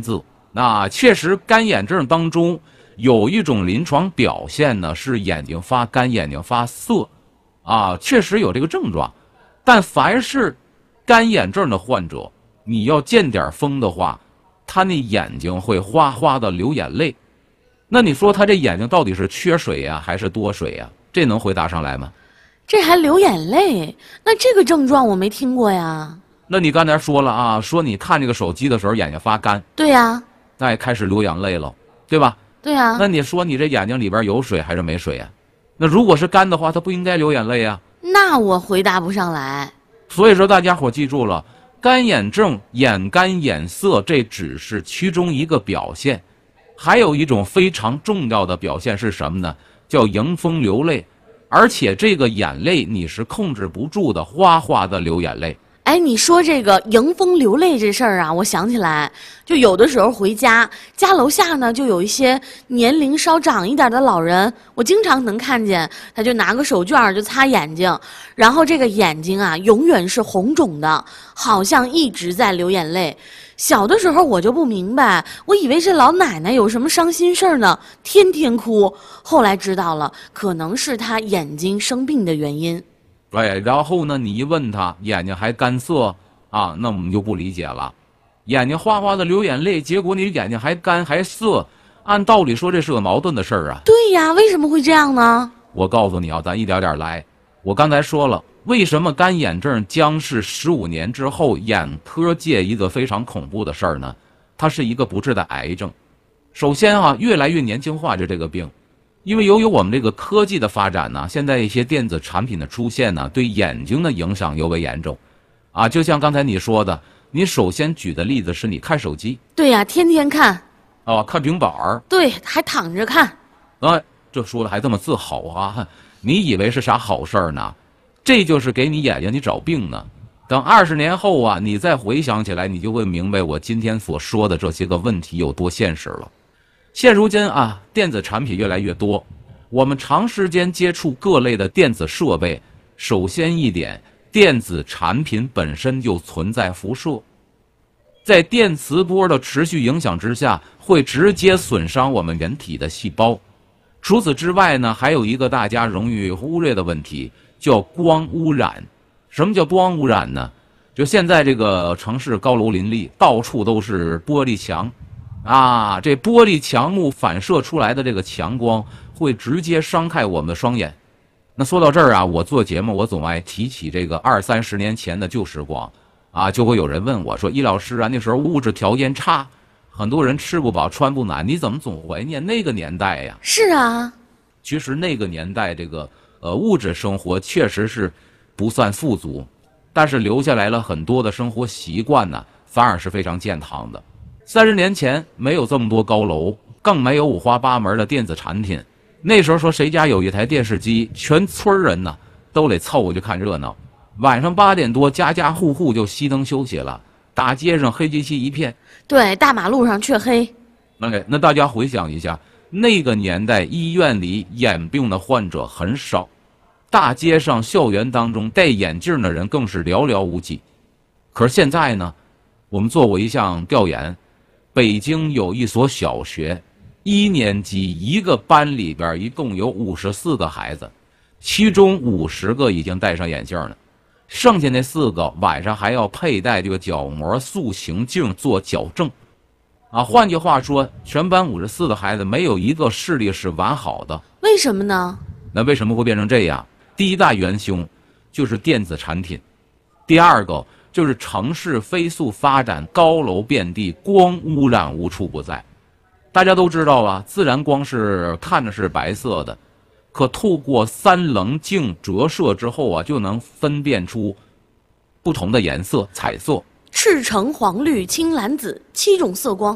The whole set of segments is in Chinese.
字。那确实干眼症当中有一种临床表现呢，是眼睛发干、眼睛发涩，确实有这个症状。但凡是干眼症的患者，你要见点风的话，他那眼睛会哗哗的流眼泪。那你说他这眼睛到底是缺水呀，还是多水呀？这能回答上来吗？ 这还流眼泪？那这个症状我没听过呀。 那你刚才说了说你看这个手机的时候眼睛发干， 对呀， 那也开始流眼泪了，对吧？ 对呀。 那你说你这眼睛里边有水还是没水呀？那如果是干的话，它不应该流眼泪呀。 那我回答不上来。 所以说大家伙记住了，干眼症、眼干眼涩，这只是其中一个表现，还有一种非常重要的表现是什么呢？叫迎风流泪，而且这个眼泪你是控制不住的，哗哗的流眼泪。 哎，你说这个迎风流泪这事儿啊，我想起来，就有的时候回家，家楼下呢就有一些年龄稍长一点的老人，我经常能看见，他就拿个手绢就擦眼睛，然后这个眼睛啊永远是红肿的，好像一直在流眼泪。小的时候我就不明白，我以为这老奶奶有什么伤心事儿呢，天天哭。后来知道了，可能是她眼睛生病的原因。 对，然后呢，你一问他眼睛还干涩那我们就不理解了。眼睛哗哗的流眼泪，结果你眼睛还干还涩，按道理说这是个矛盾的事儿啊。 对呀，为什么会这样呢？ 我告诉你咱一点点来。我刚才说了，为什么干眼症将是15年之后眼科界一个非常恐怖的事儿呢？它是一个不治的癌症。首先越来越年轻化这个病。因为由于我们这个科技的发展呢，现在一些电子产品的出现呢，对眼睛的影响尤为严重，就像刚才你说的，你首先举的例子是你看手机， 对呀，天天看， 看平板儿， 对，还躺着看， 这说的还这么自豪你以为是啥好事儿呢？这就是给你眼睛你找病呢。等20年后你再回想起来，你就会明白我今天所说的这些个问题有多现实了。现如今电子产品越来越多，我们长时间接触各类的电子设备，首先一点，电子产品本身就存在辐射，在电磁波的持续影响之下，会直接损伤我们人体的细胞。除此之外呢，还有一个大家容易忽略的问题，叫光污染。什么叫光污染呢？就现在这个城市高楼林立，到处都是玻璃墙这玻璃墙幕反射出来的这个强光会直接伤害我们的双眼。那说到这儿我做节目我总爱提起这个20-30年前的旧时光就会有人问我说，易老师那时候物质条件差，很多人吃不饱穿不暖，你怎么总怀念那个年代呀？ 是啊， 其实那个年代这个物质生活确实是不算富足，但是留下来了很多的生活习惯反而是非常健康的。30年前没有这么多高楼，更没有五花八门的电子产品。那时候说谁家有一台电视机，全村人都得凑过去看热闹。晚上8点多，家家户户就熄灯休息了，大街上黑漆漆一片。 对，大马路上黢黑。 那大家回想一下，那个年代医院里眼病的患者很少，大街上校园当中戴眼镜的人更是寥寥无几。可是现在呢，我们做过一项调研，北京有一所小学，1年级一个班里边一共有54个孩子，其中50个已经戴上眼镜了，剩下那4个晚上还要佩戴这个角膜塑形镜做矫正。换句话说，全班54个孩子没有一个视力是完好的。 为什么呢？ 那为什么会变成这样？第一大元凶就是电子产品，第二个就是城市飞速发展，高楼遍地，光污染无处不在。大家都知道自然光是看着是白色的，可透过3棱镜折射之后就能分辨出不同的颜色，彩色。 赤橙黄绿青蓝紫7种色光。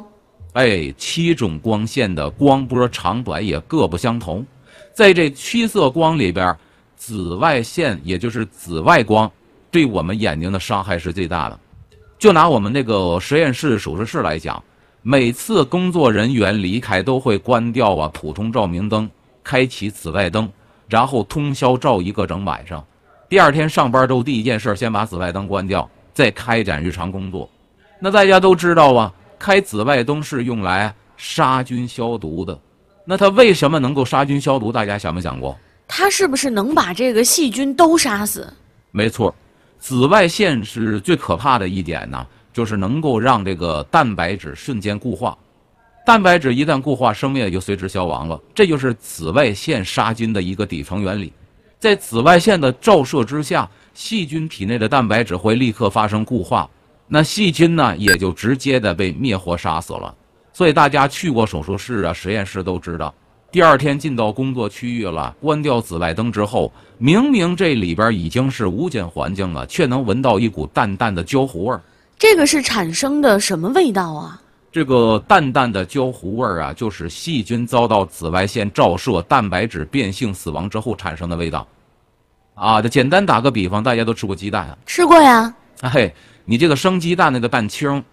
7种光线的光波长短也各不相同。在这7色光里边，紫外线也就是紫外光对我们眼睛的伤害是最大的。就拿我们那个实验室手术室来讲，每次工作人员离开都会关掉普通照明灯，开启紫外灯，然后通宵照一个整晚上。第二天上班都第一件事先把紫外灯关掉，再开展日常工作。那大家都知道开紫外灯是用来杀菌消毒的。那它为什么能够杀菌消毒？大家想没想过？ 它是不是能把这个细菌都杀死？ 没错，紫外线是最可怕的一点呢，就是能够让这个蛋白质瞬间固化。蛋白质一旦固化，生命也就随之消亡了。这就是紫外线杀菌的一个底层原理。在紫外线的照射之下，细菌体内的蛋白质会立刻发生固化，那细菌呢也就直接的被灭活杀死了。所以大家去过手术室啊、实验室都知道，第二天进到工作区域了，关掉紫外灯之后，明明这里边已经是无菌环境了，却能闻到一股淡淡的焦糊味儿。 这个是产生的什么味道啊？ 这个淡淡的焦糊味儿啊，就是细菌遭到紫外线照射，蛋白质变性死亡之后产生的味道。啊，这简单打个比方，大家都吃过鸡蛋啊？ 吃过呀。 嘿，你这个生鸡蛋那个蛋清